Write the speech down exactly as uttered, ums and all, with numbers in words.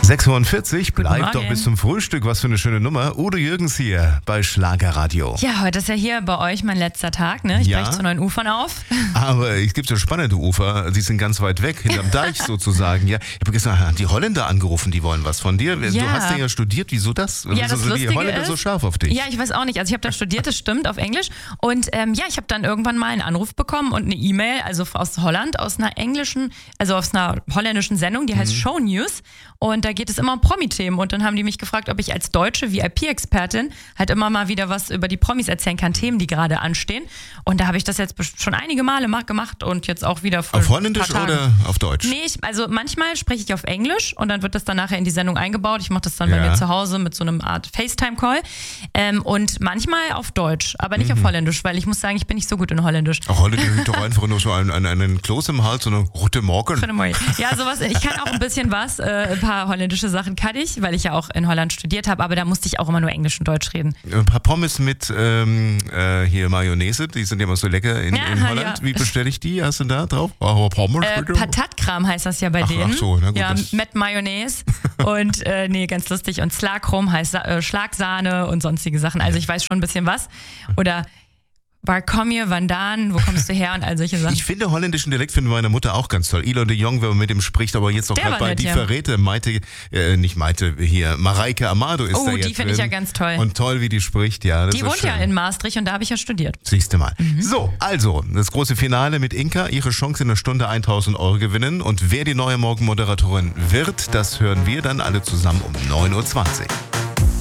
sechs Uhr vierzig, bleibt Morgen. doch bis zum Frühstück. Was für eine schöne Nummer. Udo Jürgens hier bei Schlagerradio. Ja, heute ist ja hier bei euch mein letzter Tag, ne? Ich Ja. breche zu neuen Ufern auf. Aber es gibt so spannende Ufer, die sind ganz weit weg, hinterm Deich sozusagen. Ja, ich habe gestern die Holländer angerufen, die wollen was von dir. Du Ja. hast ja studiert, wieso das? Ja, Wieso das sind die Lustige Holländer ist- so scharf auf dich? Ja, ich weiß auch nicht. Also ich habe da studiert, das stimmt, auf Englisch. Und ähm, ja, ich habe dann irgendwann mal einen Anruf bekommen und eine E-Mail, also aus Holland, aus einer englischen, also aus einer holländischen Sendung, die heißt Mhm. Show News. Und da geht es immer um Promi-Themen. Und dann haben die mich gefragt, ob ich als deutsche V I P-Expertin halt immer mal wieder was über die Promis erzählen kann, Themen, die gerade anstehen. Und da habe ich das jetzt best- schon einige Male ma- gemacht und jetzt auch wieder vor Auf ein Holländisch paar Tagen. oder auf Deutsch? Nee, ich, also manchmal spreche ich auf Englisch und dann wird das dann nachher in die Sendung eingebaut. Ich mache das dann Ja. bei mir zu Hause mit so einem Art FaceTime-Call. Ähm, und manchmal auf Deutsch, aber nicht Mhm. auf Holländisch, weil ich muss sagen, ich bin nicht so gut in Holländisch. Auch Holländisch ist doch einfach nur so ein, ein, einen Kloß im Hals und eine rote Morgen. Ja, sowas. Ich kann auch ein bisschen was. Äh, ein paar holländische Sachen kann ich, weil ich ja auch in Holland studiert habe, aber da musste ich auch immer nur Englisch und Deutsch reden. Ein paar Pommes mit ähm, äh, hier Mayonnaise, die sind ja immer so lecker in, Ja, in Holland. ja. Wie bestelle ich die? Hast du da drauf? Oh, Pommes Äh, bitte? Patatkram heißt das ja bei Ach, denen. ach so, na gut, ja, das- mit Mayonnaise und äh, nee, ganz lustig. Und Slakrum heißt Sa- äh, Schlagsahne und sonstige Sachen. Also ich weiß schon ein bisschen was. Oder waar kom je vandaan? Wo kommst du her? Und all solche Sachen. Ich finde holländischen Dialekt von meiner Mutter auch ganz toll. Elon de Jong, wenn man mit ihm spricht, aber jetzt auch Der gerade war bei nett, Die ja. Verräter, Maite, äh, nicht Maite, hier, Mareike Amado ist Oh, da die jetzt finde ich drin. ja ganz toll. Und toll, wie die spricht, ja. Das Die ist wohnt schön. ja in Maastricht und da habe ich ja studiert. Siehst du mal. Mhm. So, also, das große Finale mit Inka. Ihre Chance in einer Stunde tausend Euro gewinnen. Und wer die neue Morgenmoderatorin wird, das hören wir dann alle zusammen um neun Uhr zwanzig.